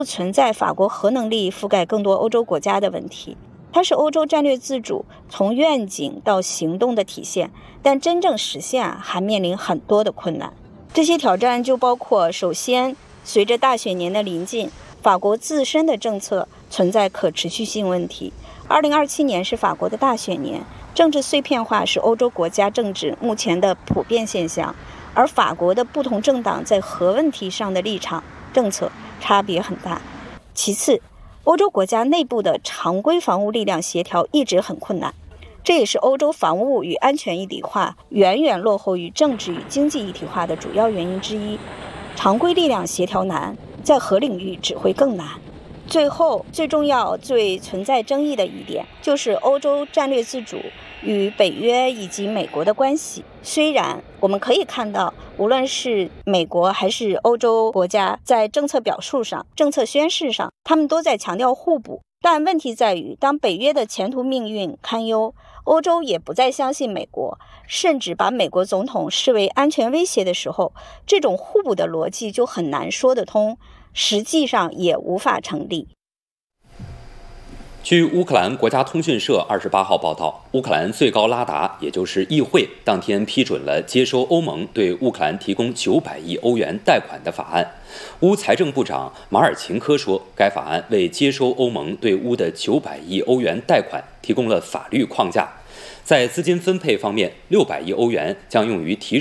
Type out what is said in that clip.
不存在法国核能力覆盖更多欧洲国家的问题。它是欧洲战略自主从愿景到行动的体现，但真正实现还面临很多的困难。这些挑战就包括，首先，随着大选年的临近，法国自身的政策存在可持续性问题。2027年是法国的大选年，政治碎片化是欧洲国家政治目前的普遍现象，而法国的不同政党在核问题上的立场、政策差别很大。其次，欧洲国家内部的常规防务力量协调一直很困难，这也是欧洲防务与安全一体化远远落后于政治与经济一体化的主要原因之一。常规力量协调难，在核领域只会更难。最后，最重要、最存在争议的一点，就是欧洲战略自主与北约以及美国的关系。虽然我们可以看到，无论是美国还是欧洲国家，在政策表述上、政策宣示上，他们都在强调互补。但问题在于，当北约的前途命运堪忧，欧洲也不再相信美国，甚至把美国总统视为安全威胁的时候，这种互补的逻辑就很难说得通，实际上也无法成立。 据乌克兰国家通讯社28号报道，乌克兰最高拉达，也就是议会，当天批准了接收欧盟对乌克兰提供900亿欧元贷款的法案。乌财政部长马尔琴科说，该法案为接收欧盟对乌的900亿欧元贷款提供了法律框架。在资金分配方面，600亿欧元将用于提